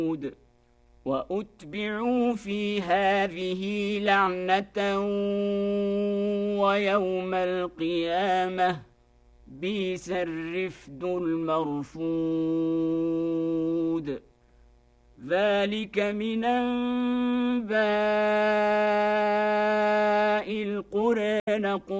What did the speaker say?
وأتبعوا في هذه لعنة ويوم القيامة بئس الرفد المرفود ذلك من أنباء القرى